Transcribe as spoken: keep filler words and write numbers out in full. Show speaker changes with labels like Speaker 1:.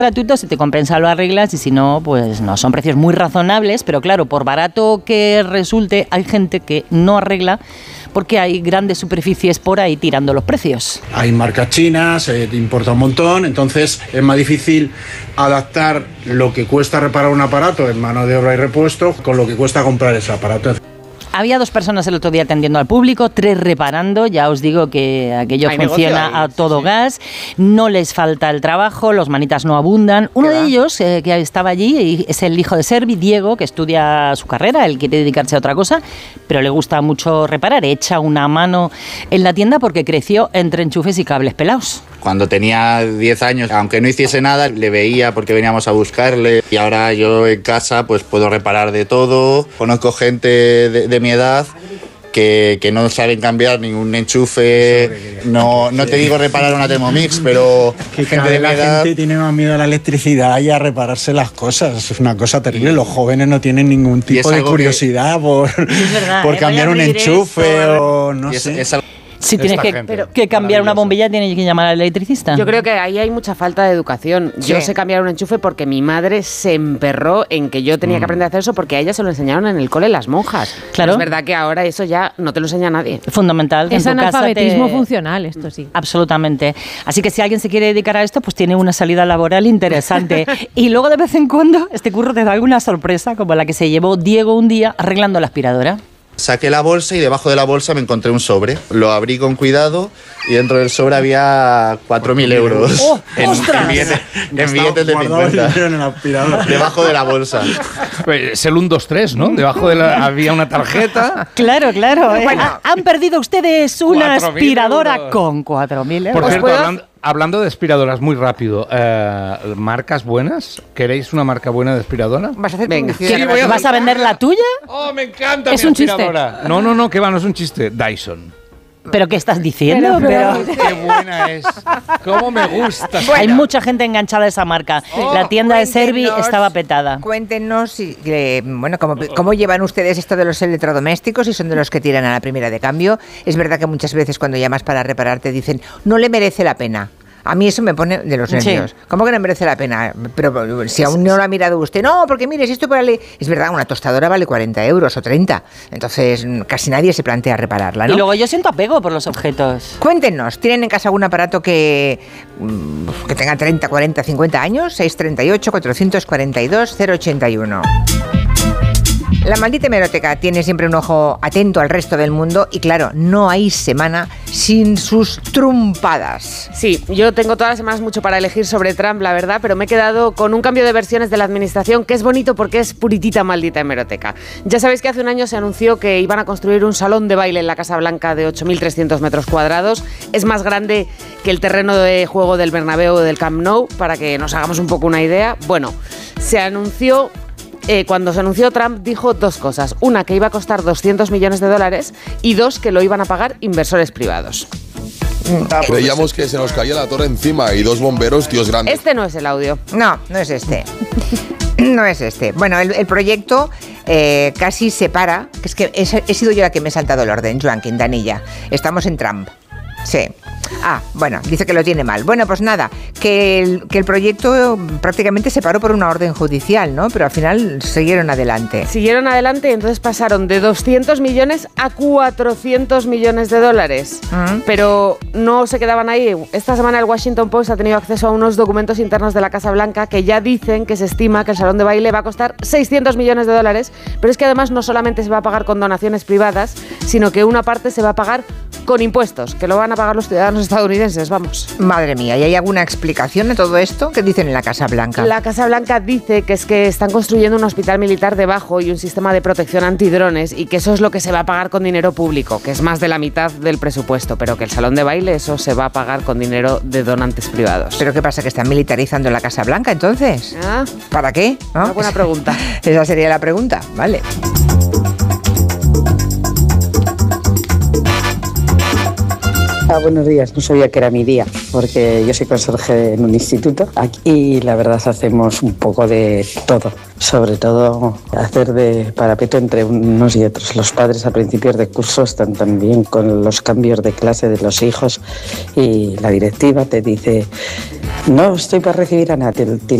Speaker 1: gratuito, si te compensa lo arreglas y si no, pues no, son precios muy razonables, pero claro, por barato que resulte, hay gente que no arregla porque hay grandes superficies por ahí tirando los precios.
Speaker 2: Hay marcas chinas, eh, te importa un montón, entonces es más difícil adaptar lo que cuesta reparar un aparato en mano de obra y repuesto con lo que cuesta comprar ese aparato.
Speaker 1: Había dos personas el otro día atendiendo al público, tres reparando, ya os digo que aquello Hay funciona ahí, a todo sí, gas, no les falta el trabajo, los manitas no abundan. Uno de ellos, eh, que estaba allí, es el hijo de Servi, Diego, que estudia su carrera, él quiere dedicarse a otra cosa, pero le gusta mucho reparar, echa una mano en la tienda porque creció entre enchufes y cables pelados.
Speaker 3: Cuando tenía diez años, aunque no hiciese nada, le veía porque veníamos a buscarle y ahora yo en casa pues puedo reparar de todo. Conozco gente de, de mi edad que, que no saben cambiar ningún enchufe, no, no te digo reparar una Thermomix, pero
Speaker 2: que
Speaker 3: gente de mi
Speaker 2: la
Speaker 3: edad...
Speaker 2: gente tiene más miedo a la electricidad y a repararse las cosas, es una cosa terrible. Los jóvenes no tienen ningún tipo de curiosidad que... por, es verdad, por eh, cambiar un enchufe esto, o no sé. Es, es
Speaker 1: Si tienes que, que cambiar una bombilla, tienes que llamar al electricista.
Speaker 4: Yo creo que ahí hay mucha falta de educación. Sí. Yo sé cambiar un enchufe porque mi madre se emperró en que yo tenía mm. que aprender a hacer eso porque a ella se lo enseñaron en el cole las monjas. Claro. Es verdad que ahora eso ya no te lo enseña nadie.
Speaker 1: Fundamental.
Speaker 5: Es analfabetismo te... funcional, esto sí.
Speaker 1: Absolutamente. Así que si alguien se quiere dedicar a esto, pues tiene una salida laboral interesante. Y luego de vez en cuando este curro te da alguna sorpresa, como la que se llevó Diego un día arreglando la aspiradora.
Speaker 3: Saqué la bolsa y debajo de la bolsa me encontré un sobre. Lo abrí con cuidado y dentro del sobre había cuatro mil euros.
Speaker 1: ¡Oh,
Speaker 3: en, en billetes, en billetes de cincuenta. En debajo de la bolsa.
Speaker 6: Es el uno, dos, tres, ¿no? Debajo de la, había una tarjeta.
Speaker 1: Claro, claro. ¿eh? Bueno, han perdido ustedes una aspiradora euros. Con cuatro mil euros.
Speaker 6: Por cierto, hablando, hablando de aspiradoras, muy rápido. Eh, ¿Marcas buenas? ¿Queréis una marca buena de aspiradora?
Speaker 1: ¿Vas a hacer Venga. Sí, voy a ¿Vas a vender la tuya?
Speaker 6: ¡Oh, me encanta
Speaker 1: es
Speaker 6: mi
Speaker 1: un
Speaker 6: aspiradora! Chiste. No, no, no, que va, no es un chiste. Dyson.
Speaker 1: ¿Pero qué estás diciendo?
Speaker 6: Pero, pero... ¡Qué buena es! ¡Cómo me gusta!
Speaker 1: Bueno, hay mucha gente enganchada a esa marca. Sí. La tienda de Servi estaba petada.
Speaker 7: Cuéntenos, eh, bueno, ¿cómo, ¿cómo llevan ustedes esto de los electrodomésticos? Si son de los que tiran a la primera de cambio. Es verdad que muchas veces cuando llamas para reparar te dicen, no le merece la pena. A mí eso me pone de los nervios. Sí. ¿Cómo que no merece la pena? Pero si aún no lo ha mirado usted, no, porque mire, si esto vale... Es verdad, una tostadora vale cuarenta euros o treinta. Entonces, casi nadie se plantea repararla, ¿no?
Speaker 1: Y luego yo siento apego por los objetos.
Speaker 7: Cuéntenos, ¿tienen en casa algún aparato que, que tenga treinta, cuarenta, cincuenta años? seis treinta y ocho, cuatrocientos cuarenta y dos, cero ochenta y uno. La maldita hemeroteca tiene siempre un ojo atento al resto del mundo y claro, no hay semana sin sus trumpadas.
Speaker 4: Sí, yo tengo todas las semanas mucho para elegir sobre Trump, la verdad, pero me he quedado con un cambio de versiones de la administración que es bonito porque es puritita maldita hemeroteca. Ya sabéis que hace un año se anunció que iban a construir un salón de baile en la Casa Blanca de ocho mil trescientos metros cuadrados. Es más grande que el terreno de juego del Bernabéu o del Camp Nou, para que nos hagamos un poco una idea. Bueno, se anunció... Eh, cuando se anunció, Trump dijo dos cosas. Una, que iba a costar doscientos millones de dólares y dos, que lo iban a pagar inversores privados.
Speaker 8: Creíamos que se nos caía la torre encima y dos bomberos, tíos grandes.
Speaker 4: Este no es el audio.
Speaker 7: No, no es este. No es este. Bueno, el, el proyecto eh, casi se para. Que es que he, he sido yo la que me he saltado el orden, Joan Quintanilla. Estamos en Trump. Sí. Ah, bueno, dice que lo tiene mal. Bueno, pues nada, que el, que el proyecto prácticamente se paró por una orden judicial, ¿no? Pero al final siguieron adelante.
Speaker 4: Siguieron adelante y entonces pasaron de doscientos millones a cuatrocientos millones de dólares. Uh-huh. Pero no se quedaban ahí. Esta semana el Washington Post ha tenido acceso a unos documentos internos de la Casa Blanca que ya dicen que se estima que el salón de baile va a costar seiscientos millones de dólares, pero es que además no solamente se va a pagar con donaciones privadas, sino que una parte se va a pagar con impuestos, que lo van a pagar los ciudadanos estadounidenses, vamos.
Speaker 7: Madre mía, ¿y hay alguna explicación de todo esto? ¿Qué dicen en la Casa Blanca?
Speaker 4: La Casa Blanca dice que es que están construyendo un hospital militar debajo y un sistema de protección antidrones y que eso es lo que se va a pagar con dinero público, que es más de la mitad del presupuesto, pero que el salón de baile, eso se va a pagar con dinero de donantes privados.
Speaker 7: ¿Pero qué pasa, que están militarizando la Casa Blanca entonces?
Speaker 4: ¿Ah?
Speaker 7: ¿Para qué? ¿No?
Speaker 4: Una buena pregunta.
Speaker 7: Esa sería la pregunta, vale.
Speaker 9: Ah, buenos días, no sabía que era mi día, porque yo soy conserje en un instituto aquí y la verdad hacemos un poco de todo, sobre todo hacer de parapeto entre unos y otros. Los padres a principios de curso están también con los cambios de clase de los hijos y la directiva te dice No estoy para recibir a nadie.